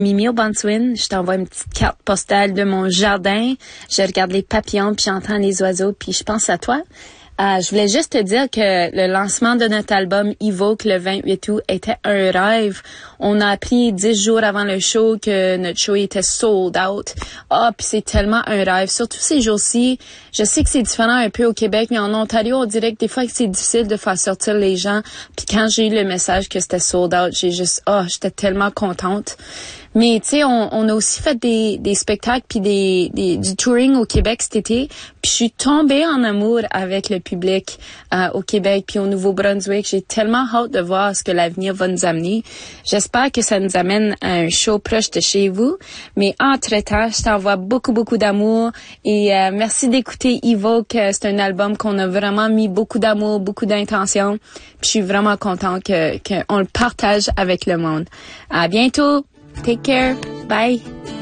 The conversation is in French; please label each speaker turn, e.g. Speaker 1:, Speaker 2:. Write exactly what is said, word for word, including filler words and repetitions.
Speaker 1: Mimi au Bantouin, je t'envoie une petite carte postale de mon jardin. Je regarde les papillons, puis j'entends les oiseaux, puis je pense à toi. Euh, je voulais juste te dire que le lancement de notre album Evoke le vingt-huit août était un rêve. On a appris dix jours avant le show que notre show était sold out. Ah, oh, puis c'est tellement un rêve. Surtout ces jours-ci, je sais que c'est différent un peu au Québec, mais en Ontario, on dirait que des fois que c'est difficile de faire sortir les gens. Puis quand j'ai eu le message que c'était sold out, j'ai juste, ah, oh, j'étais tellement contente. Mais tu sais, on, on a aussi fait des, des spectacles puis des, des du touring au Québec cet été. Puis je suis tombée en amour avec le public euh, au Québec puis au Nouveau-Brunswick. J'ai tellement hâte de voir ce que l'avenir va nous amener. J'espère que ça nous amène à un show proche de chez vous. Mais entre-temps, je t'envoie beaucoup, beaucoup d'amour. Et euh, merci d'écouter Evoke. C'est un album qu'on a vraiment mis beaucoup d'amour, beaucoup d'intention. Puis je suis vraiment contente que qu'on le partage avec le monde. À bientôt! Take care. Bye.